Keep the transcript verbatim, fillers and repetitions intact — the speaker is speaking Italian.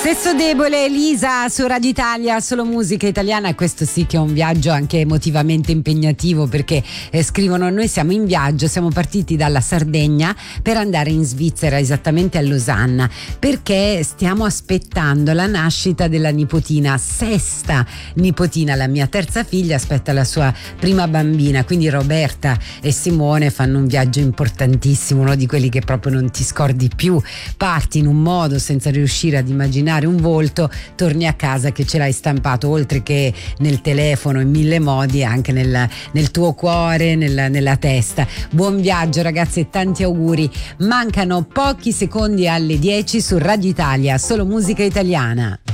Stesso debole, Elisa su Radio Italia, solo musica italiana, e questo sì che è un viaggio anche emotivamente impegnativo, perché eh, scrivono: noi siamo in viaggio, siamo partiti dalla Sardegna per andare in Svizzera, esattamente a Losanna, perché stiamo aspettando la nascita della nipotina, sesta nipotina, la mia terza figlia aspetta la sua prima bambina, quindi Roberta e Simone fanno un viaggio importantissimo, uno di quelli che proprio non ti scordi più, parti in un modo senza riuscire ad immaginare un volto, torni a casa che ce l'hai stampato oltre che nel telefono in mille modi, anche nel, nel tuo cuore, nella, nella testa. Buon viaggio ragazzi e tanti auguri. Mancano pochi secondi alle dieci su Radio Italia, solo musica italiana.